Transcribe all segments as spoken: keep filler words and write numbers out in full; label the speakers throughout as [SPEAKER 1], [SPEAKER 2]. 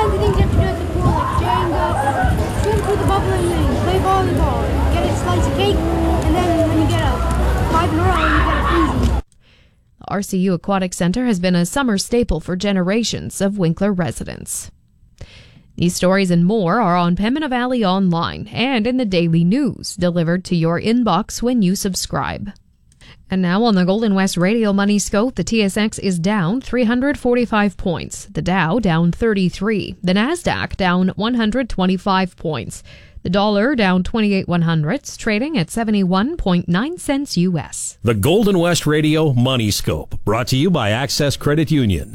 [SPEAKER 1] of the things you have to do at the pool, like Jenga, or swim through the bubbling thing, play volleyball, get a slice of cake, and then when you get a five in a row, you get a freezy.
[SPEAKER 2] R C U Aquatic Center has been a summer staple for generations of Winkler residents. These stories and more are on Pembina Valley Online and in the daily news, delivered to your inbox when you subscribe. And now on the Golden West Radio Money Scope, the T S X is down three hundred forty-five points, the Dow down thirty-three, the Nasdaq down one hundred twenty-five points, the dollar down twenty-eight one hundredths, trading at seventy-one point nine cents U S.
[SPEAKER 3] The Golden West Radio Money Scope, brought to you by Access Credit Union.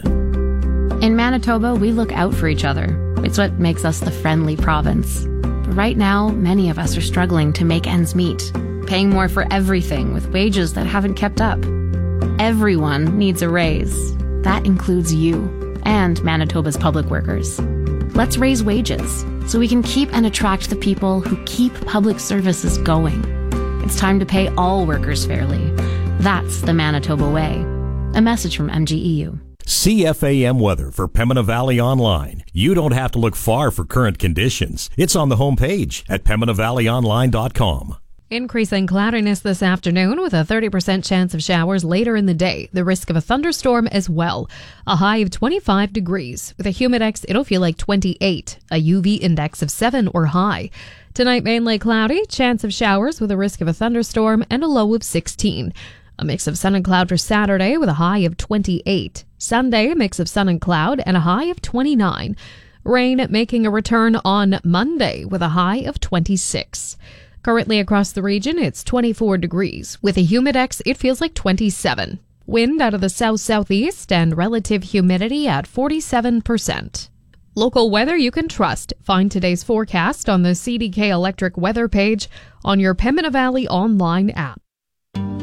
[SPEAKER 4] In Manitoba, we look out for each other. It's what makes us the friendly province. But right now, many of us are struggling to make ends meet, paying more for everything with wages that haven't kept up. Everyone needs a raise. That includes you and Manitoba's public workers. Let's raise wages so we can keep and attract the people who keep public services going. It's time to pay all workers fairly. That's the Manitoba way. A message from M G E U.
[SPEAKER 3] C F A M weather for Pembina Valley Online. You don't have to look far for current conditions. It's on the homepage at pembina valley online dot com.
[SPEAKER 2] Increasing cloudiness this afternoon with a thirty percent chance of showers later in the day. The risk of a thunderstorm as well. A high of twenty-five degrees. With a humidex, it'll feel like twenty-eight. A U V index of seven or high. Tonight, mainly cloudy. Chance of showers with a risk of a thunderstorm and a low of sixteen. A mix of sun and cloud for Saturday with a high of twenty-eight. Sunday, a mix of sun and cloud and a high of twenty-nine. Rain making a return on Monday with a high of twenty-six. Currently across the region, it's twenty-four degrees. With a humidex, it feels like twenty-seven. Wind out of the south-southeast and relative humidity at forty-seven percent. Local weather you can trust. Find today's forecast on the C D K Electric weather page on your Pembina Valley Online app.